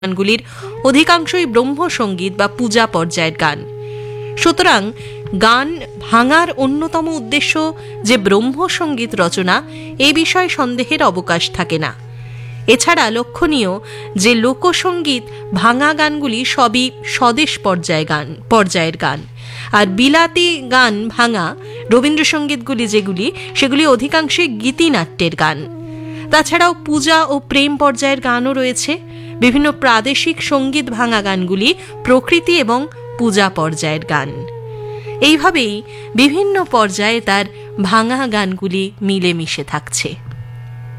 গানগুলির অধিকাংশই ব্রহ্মসঙ্গীত বা পূজা পর্যায়ের গান। সুতরাং গান ভাঙার অন্যতম উদ্দেশ্য যে ব্রহ্মসঙ্গীত রচনা, এই বিষয়ে সন্দেহের অবকাশ থাকে না। এছাড়া লক্ষণীয় যে লোকসঙ্গীত ভাঙা গানগুলি সবই স্বদেশ পর্যায়ের গান, আর বিলাতি গান ভাঙা রবীন্দ্রসঙ্গীতগুলি সেগুলি অধিকাংশই গীতিনাট্যের গান। তাছাড়াও পূজা ও প্রেম পর্যায়ের গানও রয়েছে। বিভিন্ন প্রাদেশিক সঙ্গীত ভাঙা গানগুলি প্রকৃতি এবং পূজা পর্যায়ের গান। এইভাবেই বিভিন্ন পর্যায়ে তার ভাঙা গানগুলি মিলেমিশে থাকছে।